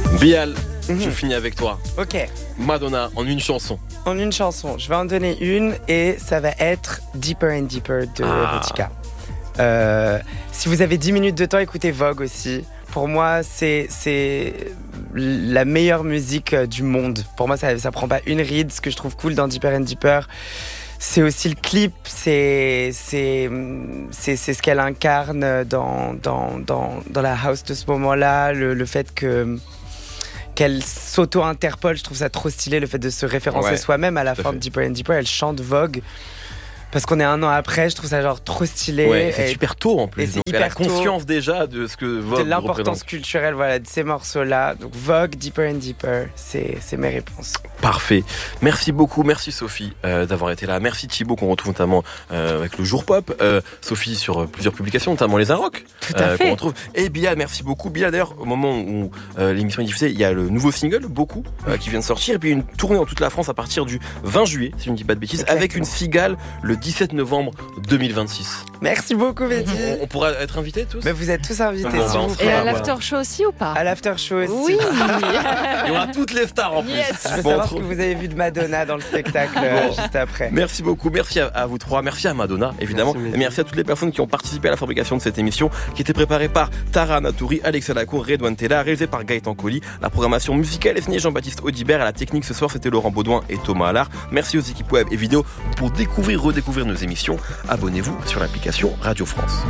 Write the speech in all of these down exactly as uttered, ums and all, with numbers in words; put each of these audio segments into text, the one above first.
Bial, mmh. je finis avec toi. Ok. Madonna, en une chanson. En une chanson, je vais en donner une et ça va être Deeper and Deeper de Ah. Erotica. Euh, si vous avez dix minutes de temps, écoutez Vogue aussi. Pour moi, c'est, c'est la meilleure musique du monde. Pour moi, ça ne prend pas une ride. Ce que je trouve cool dans Deeper and Deeper, c'est aussi le clip, c'est, c'est, c'est, c'est ce qu'elle incarne dans, dans, dans, dans la house de ce moment-là, le, le fait que, qu'elle s'auto-interpole, je trouve ça trop stylé, le fait de se référencer Ouais, soi-même à la fin de Deeper and Deeper, elle chante Vogue. Parce qu'on est un an après, je trouve ça genre trop stylé. Ouais, c'est et, super tôt en plus. et c'est Donc hyper elle a conscience tôt déjà de ce que Vogue de l'importance représente. culturelle, voilà, de ces morceaux-là. Donc Vogue, Deeper and Deeper, c'est, c'est mes réponses. Parfait. Merci beaucoup, merci Sophie euh, d'avoir été là. Merci Thibaut qu'on retrouve notamment euh, avec le Jour Pop. Euh, Sophie sur euh, plusieurs publications, notamment les Inrocks. Tout à euh, fait. qu'on retrouve. Et Bilal, merci beaucoup. Bilal, d'ailleurs, au moment où euh, l'émission est diffusée, il y a le nouveau single, Beaucoup, euh, qui vient de sortir. Et puis une tournée dans toute la France à partir du vingt juillet, si je ne dis pas de bêtises, Exactement. avec une cigale le dix-sept novembre deux mille vingt-six. Merci beaucoup, Mehdi. On, on pourra être invités tous. Mais vous êtes tous invités, Bon, s'il bah, on vous fera- Et plaît. à voilà. l'after show aussi ou pas? À l'after show aussi. Oui. Et on a toutes les stars en plus. Yes. Je veux Bon, savoir trop- ce que vous avez vu de Madonna dans le spectacle euh, Bon. juste après. Merci beaucoup, merci à, à vous trois, merci à Madonna évidemment, Merci, et Mehdi. merci à toutes les personnes qui ont participé à la fabrication de cette émission, qui était préparée par Tara Natouri, Alexa Lacour, Redouane Tella, réalisée par Gaëtan Colli. La programmation musicale est signée Jean-Baptiste Audibert, à la technique ce soir c'était Laurent Baudouin et Thomas Allard. Merci aux équipes web et vidéo. Pour découvrir, redécouvrir nos émissions, abonnez-vous sur l'application Radio France.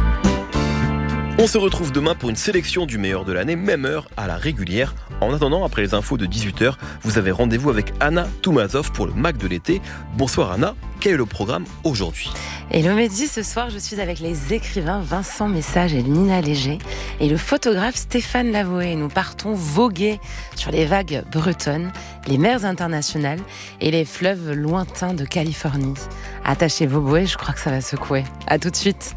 On se retrouve demain pour une sélection du meilleur de l'année, même heure à la régulière. En attendant, après les infos de dix-huit heures, vous avez rendez-vous avec Anna Toumazov pour le Mac de l'été. Bonsoir Anna, quel est le programme aujourd'hui ? Hello Mehdi, ce soir je suis avec les écrivains Vincent Message et Nina Léger et le photographe Stéphane Lavoé. Nous partons voguer sur les vagues bretonnes, les mers internationales et les fleuves lointains de Californie. Attachez vos bouées, je crois que ça va secouer. À tout de suite.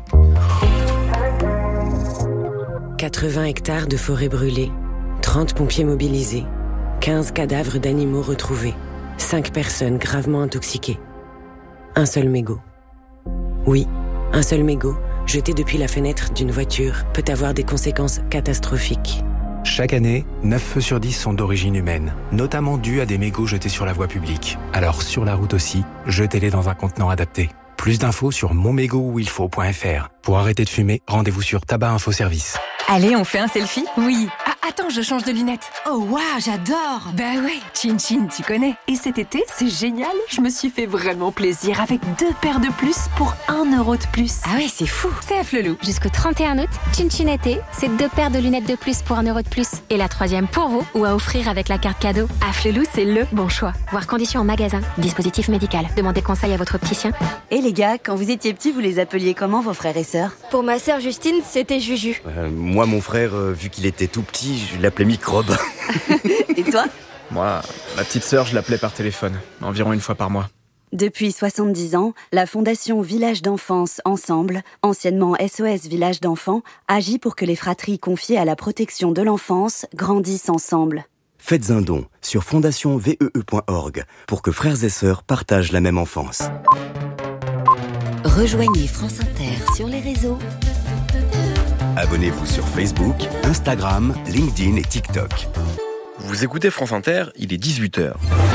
quatre-vingts hectares de forêt brûlée, trente pompiers mobilisés, quinze cadavres d'animaux retrouvés, cinq personnes gravement intoxiquées. Un seul mégot. Oui, un seul mégot, jeté depuis la fenêtre d'une voiture, peut avoir des conséquences catastrophiques. Chaque année, neuf feux sur dix sont d'origine humaine, notamment dus à des mégots jetés sur la voie publique. Alors sur la route aussi, jetez-les dans un contenant adapté. Plus d'infos sur mon mégot où il faut point f r. Pour arrêter de fumer, rendez-vous sur Tabac Info Service. Allez, on fait un selfie? Oui. Ah, attends, je change de lunettes. Oh, waouh, j'adore. Bah ouais, Chin Chin, tu connais. Et cet été, c'est génial. Je me suis fait vraiment plaisir avec deux paires de plus pour un euro de plus. Ah ouais, c'est fou. C'est à Flelou. Jusqu'au trente et un août, Chin Chin été, c'est deux paires de lunettes de plus pour un euro de plus. Et la troisième pour vous, ou à offrir avec la carte cadeau. À Flelou, c'est le bon choix. Voir conditions en magasin. Dispositif médical. Demandez conseil à votre opticien. Et les gars, quand vous étiez petits, vous les appeliez comment vos frères et sœurs? Pour ma sœur Justine, c'était Juju. Euh, moi, mon frère, euh, vu qu'il était tout petit, je l'appelais Microbe. Et toi? Moi, ma petite sœur, je l'appelais par téléphone, environ une fois par mois. Depuis soixante-dix ans, la Fondation Village d'Enfance Ensemble, anciennement S O S Village d'Enfants, agit pour que les fratries confiées à la protection de l'enfance grandissent ensemble. Faites un don sur fondation vee point org pour que frères et sœurs partagent la même enfance. Rejoignez France Inter sur les réseaux. Abonnez-vous sur Facebook, Instagram, LinkedIn et TikTok. Vous écoutez France Inter, il est dix-huit heures.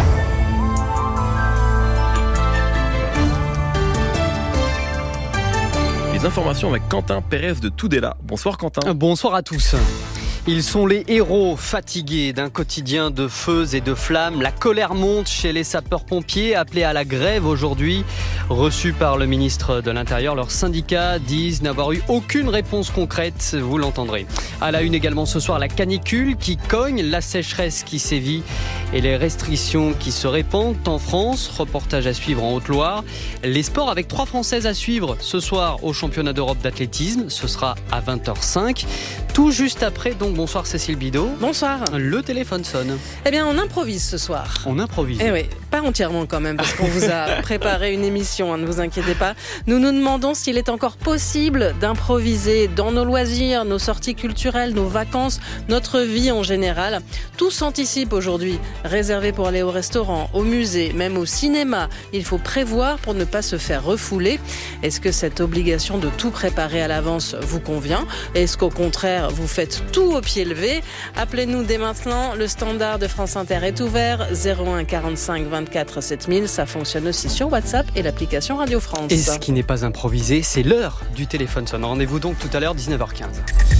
Les informations avec Quentin Pérez de Tudela. Bonsoir Quentin. Bonsoir à tous. Ils sont les héros fatigués d'un quotidien de feux et de flammes. La colère monte chez les sapeurs-pompiers appelés à la grève aujourd'hui. Reçus par le ministre de l'Intérieur, leurs syndicats disent n'avoir eu aucune réponse concrète, vous l'entendrez. À la une également ce soir, la canicule qui cogne, la sécheresse qui sévit et les restrictions qui se répandent en France. Reportage à suivre en Haute-Loire. Les sports avec trois Françaises à suivre ce soir au championnat d'Europe d'athlétisme. Ce sera à vingt heures cinq. Tout juste après, donc bonsoir Cécile Bidot. Bonsoir. Le téléphone sonne. Eh bien, on improvise ce soir. On improvise. Eh oui, pas pas entièrement quand même, parce qu'on vous a préparé une émission, hein, ne vous inquiétez pas. Nous nous demandons s'il est encore possible d'improviser dans nos loisirs, nos sorties culturelles, nos vacances, notre vie en général. Tout s'anticipe aujourd'hui. Réservé pour aller au restaurant, au musée, même au cinéma. Il faut prévoir pour ne pas se faire refouler. Est-ce que cette obligation de tout préparer à l'avance vous convient ? Est-ce qu'au contraire, vous faites tout au pied levé ? Appelez-nous dès maintenant. Le standard de France Inter est ouvert. zéro un quarante-cinq vingt-quatre sept mille. Ça fonctionne aussi sur WhatsApp et l'application Radio France. Et ce qui n'est pas improvisé, c'est l'heure du téléphone sonore. Rendez-vous donc tout à l'heure, dix-neuf heures quinze.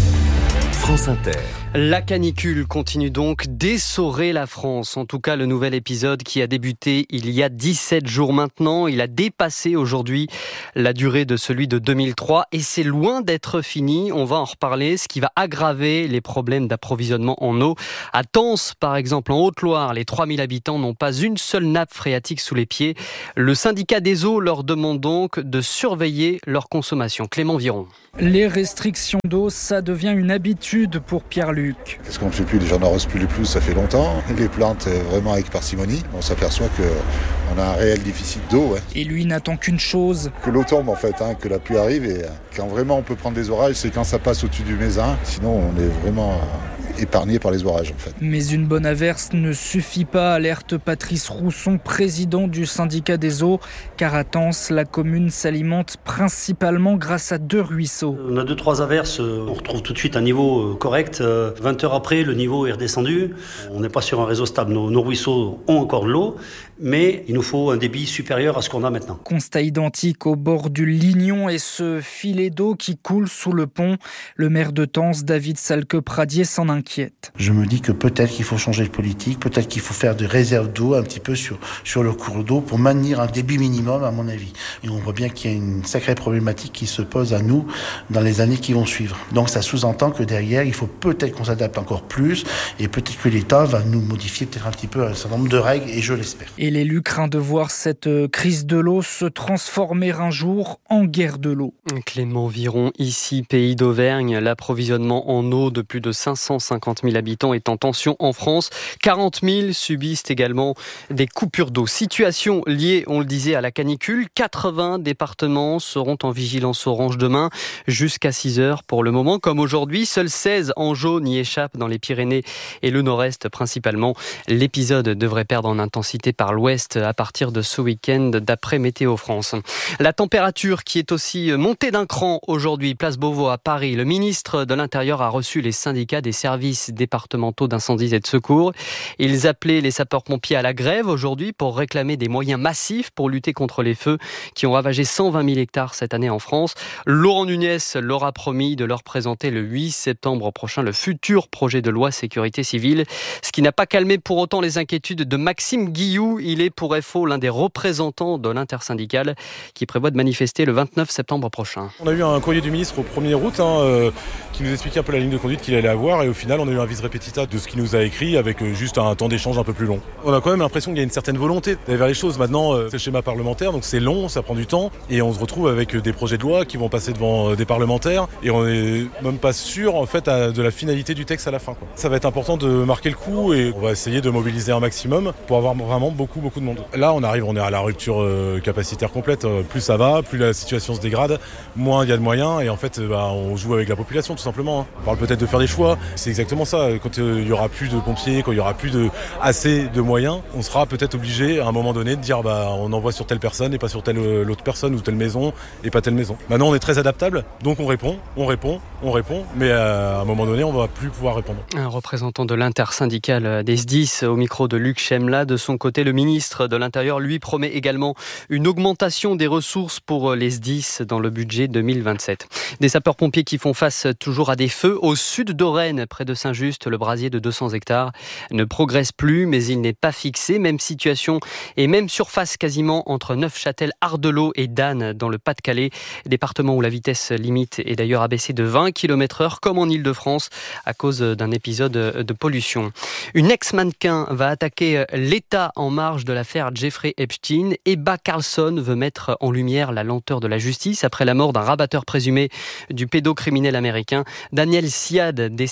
France Inter. La canicule continue donc d'essorer la France. En tout cas, le nouvel épisode qui a débuté il y a dix-sept jours maintenant, il a dépassé aujourd'hui la durée de celui de deux mille trois et c'est loin d'être fini. On va en reparler, ce qui va aggraver les problèmes d'approvisionnement en eau. À Tence, par exemple, en Haute-Loire, les trois mille habitants n'ont pas une seule nappe phréatique sous les pieds. Le syndicat des eaux leur demande donc de surveiller leur consommation. Clément Viron. Les restrictions d'eau, ça devient une habitude pour Pierre-Luc. Qu'est-ce qu'on ne fait plus ? Les gens n'en restent plus les plus, ça fait longtemps. Les plantes vraiment avec parcimonie. On s'aperçoit qu'on a un réel déficit d'eau. Ouais. Et lui n'attend qu'une chose. Que l'eau tombe en fait, hein, que la pluie arrive. Et quand vraiment on peut prendre des orages, c'est quand ça passe au-dessus du Mézin. Sinon on est vraiment épargné par les orages en fait. Mais une bonne averse ne suffit pas, alerte Patrice Rousson, président du syndicat des eaux. Car à Tence, la commune s'alimente principalement grâce à deux ruisseaux. On a deux, trois averses, on retrouve tout de suite un niveau correct. vingt heures après, le niveau est redescendu. On n'est pas sur un réseau stable. Nos, nos ruisseaux ont encore de l'eau, mais il nous faut un débit supérieur à ce qu'on a maintenant. Constat identique au bord du Lignon et ce filet d'eau qui coule sous le pont. Le maire de Tence, David Salque-Pradier, s'en inquiète. Je me dis que peut-être qu'il faut changer de politique, peut-être qu'il faut faire des réserves d'eau un petit peu sur, sur le cours d'eau pour maintenir un débit minimum, à mon avis. Et on voit bien qu'il y a une sacrée problématique qui se pose à nous dans les années qui vont suivre. Donc ça sous-entend que derrière, il faut peut-être qu'on s'adapte encore plus et peut-être que l'État va nous modifier peut-être un petit peu un certain nombre de règles et je l'espère. Et l'élu craint de voir cette crise de l'eau se transformer un jour en guerre de l'eau. Clément Viron, ici, pays d'Auvergne, l'approvisionnement en eau de plus de cinq cent cinquante mille habitants est en tension en France. quarante mille subissent également des coupures d'eau. Situation liée, on le disait, à la canicule. quatre-vingts départements seront en vigilance orange demain jusqu'à six heures pour le moment. Comme aujourd'hui, seuls seize en jaune y échappent dans les Pyrénées et le Nord-Est principalement. L'épisode devrait perdre en intensité par l'Ouest à partir de ce week-end d'après Météo France. La température qui est aussi montée d'un cran aujourd'hui, place Beauvau à Paris. Le ministre de l'Intérieur a reçu les syndicats des services départementaux d'incendie et de secours. Ils appelaient les sapeurs-pompiers à la grève aujourd'hui pour réclamer des moyens massifs pour lutter contre les feux qui ont ravagé cent vingt mille hectares cette année en France. Laurent Nunez leur a promis de leur présenter le huit septembre prochain le futur projet de loi sécurité civile. Ce qui n'a pas calmé pour autant les inquiétudes de Maxime Guilloux. Il est pour F O l'un des représentants de l'intersyndicale qui prévoit de manifester le vingt-neuf septembre prochain. On a eu un courrier du ministre au premier août hein, euh, qui nous expliquait un peu la ligne de conduite qu'il allait avoir et au final on a eu un vis repetita de ce qu'il nous a écrit avec euh, juste un temps d'échange un peu plus long. On a quand même l'impression qu'il y a une certaine volonté d'aller vers les choses. Maintenant euh, c'est le schéma parlementaire donc c'est long, ça prend du temps et on se retrouve avec des projets de loi qui vont passer devant euh, des parlementaires et on n'est même pas sûr en fait à, de la finalité du texte à la fin, quoi. Ça va être important de marquer le coup et on va essayer de mobiliser un maximum pour avoir vraiment beaucoup beaucoup de monde. Là on arrive, on est à la rupture euh, capacitaire complète. Euh, plus ça va, plus la situation se dégrade, moins il y a de moyens et en fait euh, bah, on joue avec la population tout simplement. Hein. On parle peut-être de faire des choix, c'est exactement ça. Quand il euh, y aura plus de pompiers, quand il y aura plus de assez de moyens, on sera peut-être obligé à un moment donné de dire bah on envoie sur telle personne et pas sur telle euh, l'autre personne ou telle maison et pas telle maison. Maintenant on est très adaptable, donc on répond, on répond, on répond, mais euh, à un moment donné on va plus pouvoir répondre. Un représentant de l'intersyndicale des S D I S au micro de Luc Chemla. De son côté, le ministre de l'Intérieur lui promet également une augmentation des ressources pour les S D I S dans le budget deux mille vingt-sept. Des sapeurs-pompiers qui font face toujours à des feux. Au sud de Rennes, près de Saint-Just, le brasier de deux cents hectares ne progresse plus, mais il n'est pas fixé. Même situation et même surface quasiment entre Neufchâtel, Ardelot et Dan dans le Pas-de-Calais. Département où la vitesse limite est d'ailleurs abaissée de vingt kilomètres heure comme en Ile-de-France à cause d'un épisode de pollution. Une ex-mannequin va attaquer l'État en marge de l'affaire Jeffrey Epstein. Ebba Carlson veut mettre en lumière la lenteur de la justice après la mort d'un rabatteur présumé du pédocriminel américain Daniel Siad, décédé le mois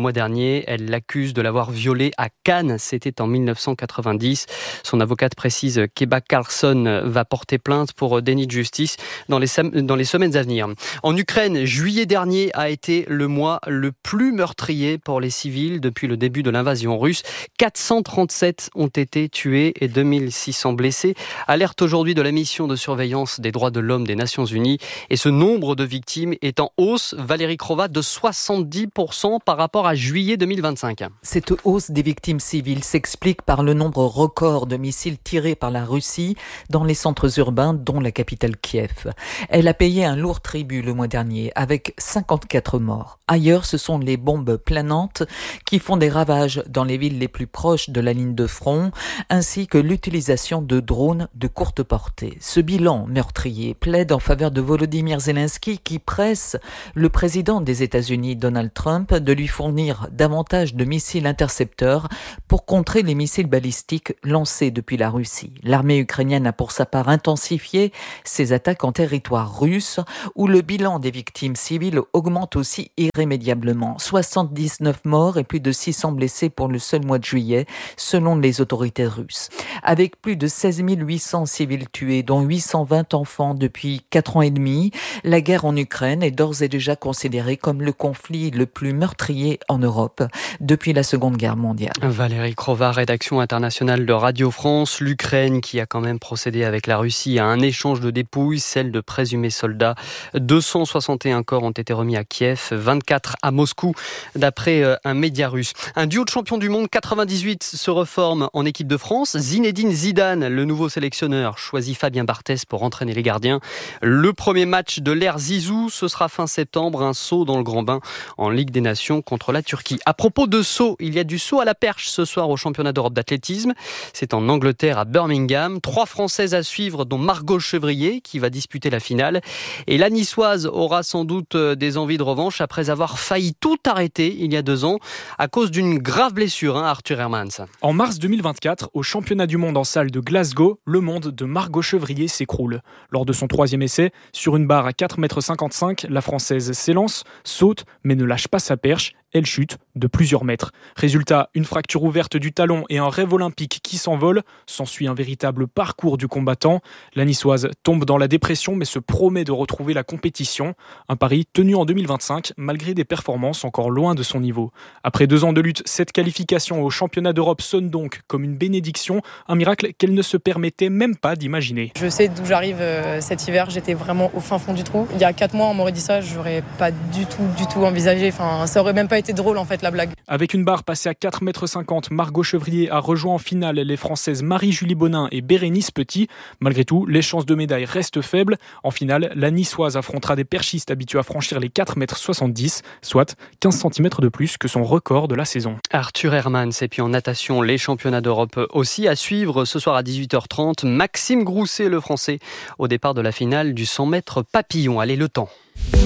mois dernier. Elle l'accuse de l'avoir violée à Cannes. C'était en dix-neuf cent quatre-vingt-dix. Son avocate précise qu'Ebba Carlsson va porter plainte pour déni de justice dans les, dans les semaines à venir. En Ukraine, juillet dernier a été le mois le plus meurtrier pour les civils depuis le début de l'invasion russe. quatre cent trente-sept ont été tués et deux mille six cents blessés. Alerte aujourd'hui de la mission de surveillance des droits de l'homme des Nations Unies. Et ce nombre de victimes est en hausse, Valérie Crova, de soixante-dix pour cent par rapport à juillet deux mille vingt-cinq. Cette hausse des victimes civiles s'explique par le nombre record de missiles tirés par la Russie dans les centres urbains, dont la capitale Kiev. Elle a payé un lourd tribut le mois dernier, avec cinquante-quatre morts. Ailleurs, ce sont les bombes planantes qui font des ravages dans les villes les plus proches de la ligne de front, ainsi que l'utilisation de drones de courte portée. Ce bilan meurtrier plaide en faveur de Volodymyr Zelensky qui presse le président des États-Unis, Donald Trump, de lui fournir davantage de missiles intercepteurs pour contrer les missiles balistiques lancés depuis la Russie. L'armée ukrainienne a pour sa part intensifié ses attaques en territoire russe, où le bilan des victimes civiles augmente aussi irrémédiablement. soixante-dix-neuf morts et plus de six cents blessés pour le seul mois de juillet, selon les autorités russes. Avec plus de seize mille huit cents civils tués, dont huit cent vingt enfants depuis quatre ans et demi, la guerre en Ukraine est d'ores et déjà considérée comme le conflit le plus meurtrier en Europe depuis la Seconde Guerre mondiale. Valérie Crova, rédaction internationale de Radio France. L'Ukraine qui a quand même procédé avec la Russie à un échange de dépouilles, celle de présumés soldats. deux cent soixante et un corps ont été remis à Kiev, vingt-quatre à Moscou, d'après un média russe. Un duo de champions du monde quatre-vingt-dix-huit se reforme en équipe de France. Zinedine Zidane, le nouveau sélectionneur, choisit Fabien Barthez pour entraîner les gardiens. Le premier match de l'ère Zizou, ce sera fin septembre, un saut dans le grand bain en Ligue des Nations contre la Turquie. À propos de saut, il y a du saut à la perche ce soir au championnat d'Europe d'athlétisme. C'est en Angleterre, à Birmingham. Trois Françaises à suivre, dont Margot Chevrier, qui va disputer la finale. Et la Niçoise aura sans doute des envies de revanche après avoir failli tout arrêter il y a deux ans à cause d'une grave blessure, hein, Arthur Hermans. En mars deux mille vingt-quatre, au championnat du monde en salle de Glasgow, le monde de Margot Chevrier s'écroule. Lors de son troisième essai, sur une barre à quatre mètres cinquante-cinq, la Française s'élance, saute, mais ne lâche pas sa perche. Elle chute de plusieurs mètres. Résultat, une fracture ouverte du talon et un rêve olympique qui s'envole. S'ensuit un véritable parcours du combattant. La Niçoise tombe dans la dépression mais se promet de retrouver la compétition. Un pari tenu en deux mille vingt-cinq malgré des performances encore loin de son niveau. Après deux ans de lutte, cette qualification au championnat d'Europe sonne donc comme une bénédiction, un miracle qu'elle ne se permettait même pas d'imaginer. Je sais d'où j'arrive euh, cet hiver, j'étais vraiment au fin fond du trou. Il y a quatre mois, on m'aurait dit ça, j'aurais pas du tout, du tout envisagé. Enfin, ça aurait même pas été drôle en fait la blague. Avec une barre passée à quatre mètres cinquante, Margot Chevrier a rejoint en finale les Françaises Marie-Julie Bonin et Bérénice Petit. Malgré tout, les chances de médaille restent faibles. En finale, la Niçoise affrontera des perchistes habitués à franchir les quatre mètres soixante-dix, soit quinze centimètres de plus que son record de la saison. Arthur Hermans, et puis en natation, les championnats d'Europe aussi à suivre ce soir à dix-huit heures trente. Maxime Grousset, le Français, au départ de la finale du cent mètres papillon. Allez, le temps.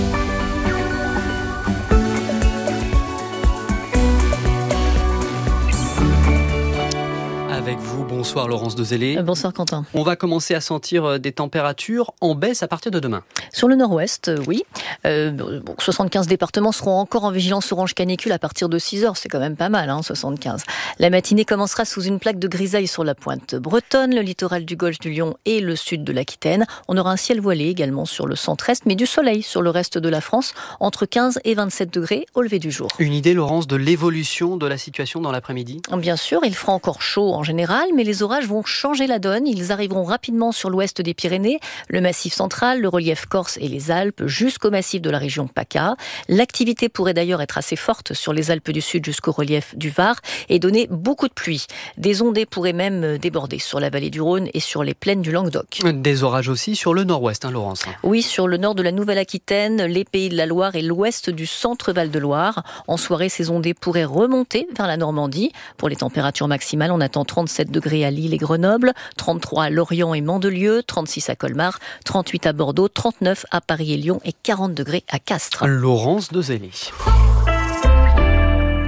Avec vous, bonsoir Laurence Dezellé. Bonsoir Quentin. On va commencer à sentir des températures en baisse à partir de demain. Sur le nord-ouest, oui. Euh, bon, soixante-quinze départements seront encore en vigilance orange canicule à partir de six heures. C'est quand même pas mal, hein, soixante-quinze. La matinée commencera sous une plaque de grisaille sur la pointe bretonne, le littoral du golfe du Lion et le sud de l'Aquitaine. On aura un ciel voilé également sur le centre-est, mais du soleil sur le reste de la France, entre quinze et vingt-sept degrés au lever du jour. Une idée, Laurence, de l'évolution de la situation dans l'après-midi ? Bien sûr, il fera encore chaud en général, mais les orages vont changer la donne. Ils arriveront rapidement sur l'ouest des Pyrénées, le massif central, le relief corse et les Alpes, jusqu'au massif de la région PACA. L'activité pourrait d'ailleurs être assez forte sur les Alpes du Sud jusqu'au relief du Var et donner beaucoup de pluie. Des ondées pourraient même déborder sur la vallée du Rhône et sur les plaines du Languedoc. Des orages aussi sur le nord-ouest, hein, Laurence ? Oui, sur le nord de la Nouvelle-Aquitaine, les Pays de la Loire et l'ouest du centre Val-de-Loire. En soirée, ces ondées pourraient remonter vers la Normandie. Pour les températures maximales, on attend trente-sept degrés à Lille et Grenoble, trente-trois à Lorient et Mandelieu, trente-six à Colmar, trente-huit à Bordeaux, trente-neuf à Paris et Lyon et quarante degrés à Castres. Laurence Dezellé.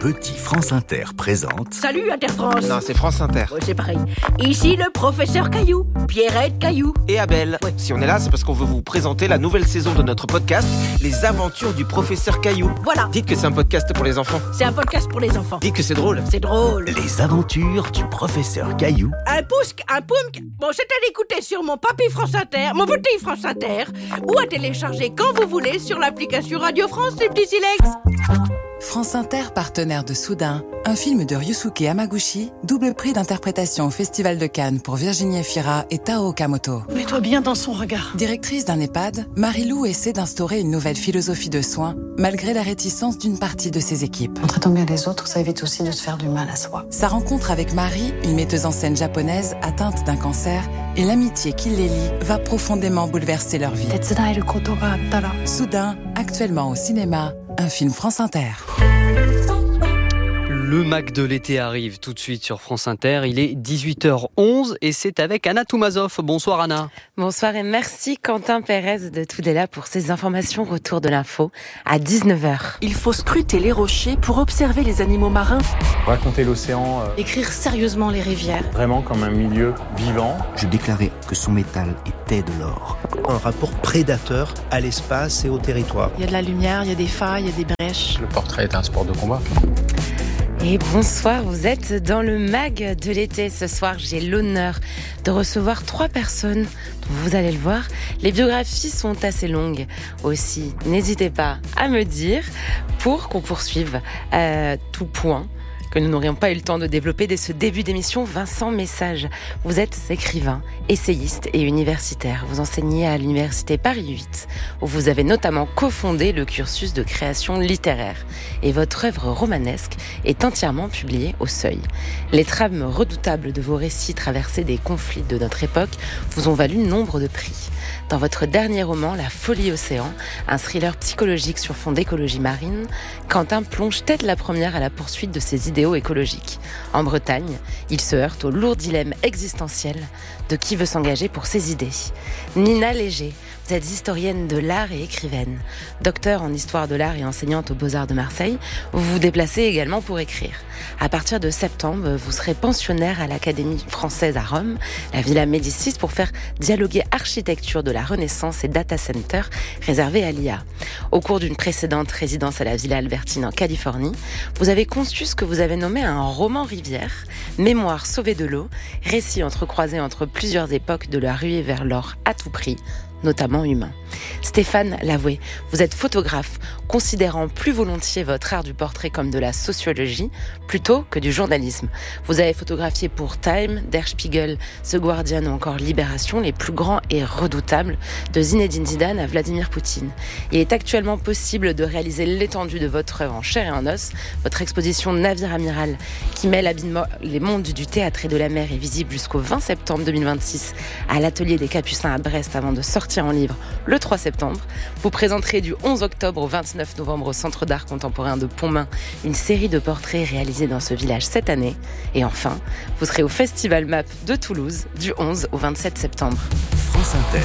Petit France Inter présente... Salut Inter France. Non, c'est France Inter. Ouais, c'est pareil. Ici le professeur Caillou, Pierrette Caillou. Et Abel. Ouais. Si on est là, c'est parce qu'on veut vous présenter la nouvelle saison de notre podcast, Les Aventures du professeur Caillou. Voilà. Dites que c'est un podcast pour les enfants. C'est un podcast pour les enfants. Dites que c'est drôle. C'est drôle. Les Aventures du professeur Caillou. Un pousque, un poumque. Bon, c'est à l'écouter sur mon papy France Inter, mon petit France Inter, ou à télécharger quand vous voulez sur l'application Radio France, les petits silex. France Inter, partenaire de Soudain, un film de Ryusuke Hamaguchi, double prix d'interprétation au Festival de Cannes pour Virginie Efira et Tao Okamoto. Mets-toi bien dans son regard. Directrice d'un EHPAD, Marie-Lou essaie d'instaurer une nouvelle philosophie de soins, malgré la réticence d'une partie de ses équipes. En traitant bien les autres, ça évite aussi de se faire du mal à soi. Sa rencontre avec Marie, une metteuse en scène japonaise atteinte d'un cancer, et l'amitié qui les lie va profondément bouleverser leur vie. Soudain, actuellement au cinéma, un film France Inter. Le Mac de l'été arrive tout de suite sur France Inter. Il est dix-huit heures onze et c'est avec Anna Toumazov. Bonsoir Anna. Bonsoir et merci Quentin Pérez de Tudela pour ces informations retour de l'info à dix-neuf heures. Il faut scruter les rochers pour observer les animaux marins. Raconter l'océan. Euh... Écrire sérieusement les rivières. Vraiment comme un milieu vivant. Je déclarais que son métal était de l'or. Un rapport prédateur à l'espace et au territoire. Il y a de la lumière, il y a des failles, il y a des brèches. Le portrait est un sport de combat. Et bonsoir, vous êtes dans le mag de l'été. Ce soir, j'ai l'honneur de recevoir trois personnes. Vous allez le voir, les biographies sont assez longues aussi. N'hésitez pas à me dire pour qu'on poursuive euh, tout point que nous n'aurions pas eu le temps de développer dès ce début d'émission. Vincent Message, vous êtes écrivain, essayiste et universitaire. Vous enseignez à l'université Paris huit, où vous avez notamment cofondé le cursus de création littéraire. Et votre œuvre romanesque est entièrement publiée au Seuil. Les trames redoutables de vos récits traversés des conflits de notre époque vous ont valu nombre de prix. Dans votre dernier roman, La Folie Océan, un thriller psychologique sur fond d'écologie marine, Quentin plonge tête la première à la poursuite de ses idéaux écologiques. En Bretagne, il se heurte au lourd dilemme existentiel de qui veut s'engager pour ses idées. Nina Léger, vous êtes historienne de l'art et écrivaine. Docteur en histoire de l'art et enseignante aux Beaux-Arts de Marseille, vous vous déplacez également pour écrire. À partir de septembre, vous serez pensionnaire à l'Académie française à Rome, la Villa Médicis, pour faire dialoguer architecture de la Renaissance et data center réservé à l'I A. Au cours d'une précédente résidence à la Villa Albertine en Californie, vous avez conçu ce que vous avez nommé un roman rivière, mémoire sauvée de l'eau, récit entrecroisé entre plusieurs époques de la ruée vers l'or à tout prix, notamment humain. Stéphane Lavoué, vous êtes photographe, considérant plus volontiers votre art du portrait comme de la sociologie plutôt que du journalisme. Vous avez photographié pour Time, Der Spiegel, The Guardian ou encore Libération les plus grands et redoutables, de Zinedine Zidane à Vladimir Poutine. Il est actuellement possible de réaliser l'étendue de votre œuvre en chair et en os. Votre exposition Navire Amiral, qui mêle habilement les mondes du théâtre et de la mer, est visible jusqu'au vingt septembre deux mille vingt-six à l'Atelier des Capucins à Brest avant de sortir en livre le trois septembre. Vous présenterez du onze octobre au vingt-neuf novembre au Centre d'art contemporain de Pontmain une série de portraits réalisés dans ce village cette année. Et enfin, vous serez au Festival M A P de Toulouse du onze au vingt-sept septembre. France Inter.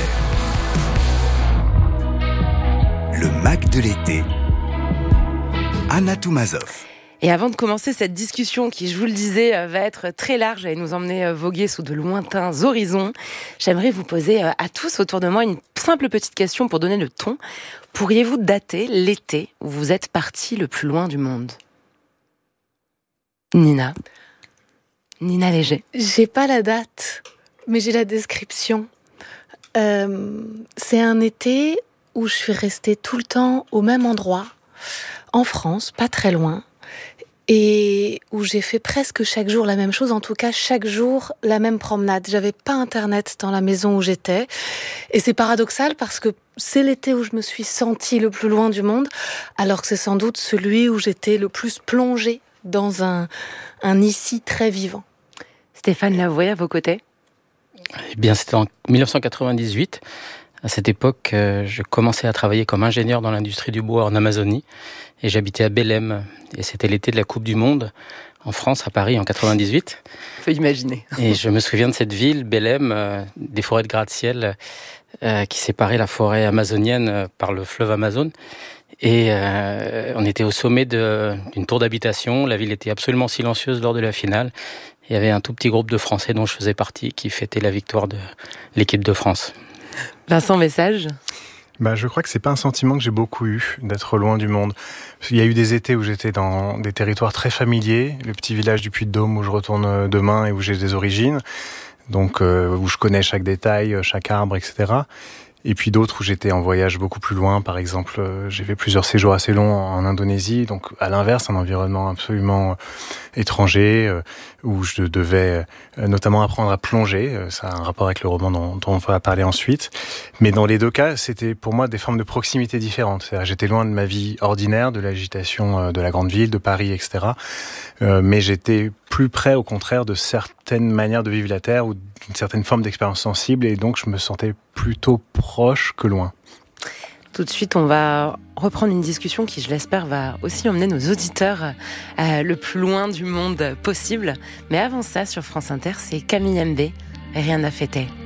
Le Mac de l'été. Anna Toumazov. Et avant de commencer cette discussion qui, je vous le disais, va être très large et nous emmener voguer sous de lointains horizons, j'aimerais vous poser à tous autour de moi une simple petite question pour donner le ton. Pourriez-vous dater l'été où vous êtes parti le plus loin du monde ? Nina. Nina Léger. J'ai pas la date, mais j'ai la description. Euh, c'est un été où je suis restée tout le temps au même endroit, en France, pas très loin. Et où j'ai fait presque chaque jour la même chose, en tout cas chaque jour la même promenade. J'avais pas internet dans la maison où j'étais. Et c'est paradoxal parce que c'est l'été où je me suis sentie le plus loin du monde, alors que c'est sans doute celui où j'étais le plus plongée dans un, un ici très vivant. Stéphane Lavoué, à vos côtés ? Eh bien, c'était en dix-neuf cent quatre-vingt-dix-huit. À cette époque, je commençais à travailler comme ingénieur dans l'industrie du bois en Amazonie et j'habitais à Belém. Et c'était l'été de la Coupe du Monde en France, à Paris, en quatre-vingt-dix-huit. On peut imaginer. Et je me souviens de cette ville, Belém, euh, des forêts de gratte-ciel euh, qui séparaient la forêt amazonienne par le fleuve Amazone. Et euh, on était au sommet de, d'une tour d'habitation. La ville était absolument silencieuse lors de la finale. Il y avait un tout petit groupe de Français dont je faisais partie qui fêtait la victoire de l'équipe de France. Vincent Message. Bah, je crois que c'est pas un sentiment que j'ai beaucoup eu, d'être loin du monde. Il y a eu des étés où j'étais dans des territoires très familiers, le petit village du Puy-de-Dôme où je retourne demain et où j'ai des origines, donc euh, où je connais chaque détail, chaque arbre, et cetera. Et puis d'autres où j'étais en voyage beaucoup plus loin. Par exemple, euh, j'ai fait plusieurs séjours assez longs en Indonésie, donc à l'inverse, un environnement absolument étranger, euh, où je devais euh, notamment apprendre à plonger. Euh, ça a un rapport avec le roman dont, dont on va parler ensuite. Mais dans les deux cas, c'était pour moi des formes de proximité différentes. C'est-à-dire, j'étais loin de ma vie ordinaire, de l'agitation euh, de la grande ville, de Paris, et cetera. Euh, mais j'étais plus près, au contraire, de certaines manières de vivre la Terre ou d'une certaine forme d'expérience sensible, et donc je me sentais plutôt proche que loin. Tout de suite, on va reprendre une discussion qui, je l'espère, va aussi emmener nos auditeurs euh, le plus loin du monde possible. Mais avant ça, sur France Inter, c'est Camille M B, et Rien n'a fêté.